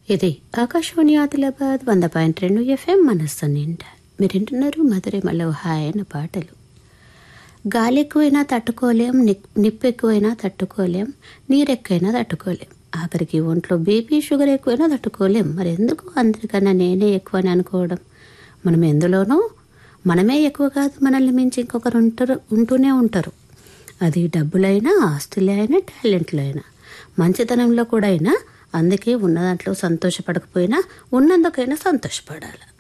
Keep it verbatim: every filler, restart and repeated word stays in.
ఇది ఆకాశవాణి ఆదిలాబాద్ వంద పాయింట్ రెండు ఎఫ్ఎం మనస్సు నిండా మీరు వింటున్నారు మధురిమలో హాయ్ అయిన పాటలు. గాలి ఎక్కువైనా తట్టుకోలేం, నిప్పు ఎక్కువైనా తట్టుకోలేం, నీరు ఎక్కువైనా తట్టుకోలేం, ఆఖరికి ఒంట్లో బీపీ షుగర్ ఎక్కువైనా తట్టుకోలేం. మరి ఎందుకు అందరికన్నా నేనే ఎక్కువ అని అనుకోవడం? మనం ఎందులోనో మనమే ఎక్కువ కాదు, మనల్ని మించి ఇంకొకరు ఉంటారు ఉంటూనే ఉంటారు. అది డబ్బులైనా, ఆస్తులే అయినా, టాలెంట్లు అయినా, మంచితనంలో కూడా అయినా. అందుకే ఉన్న దాంట్లో సంతోషపడకపోయినా ఉన్నందుకైనా సంతోషపడాలి.